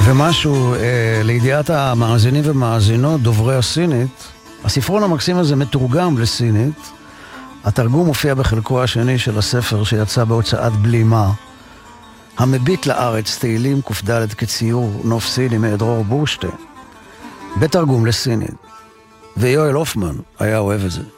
ומשהו לידיעת המאזינים ומאזינות דוברי הסינית, הספרון המקסים הזה מתורגם לסינית. התרגום מופיע בחלקו השני של הספר שיצא בהוצאת בלימה, המביט לארץ, תהילים ק"ד כציור נוף סיני מדרור בורשטיין, בתרגום לסינית. ויואל הופמן היה אוהב את זה.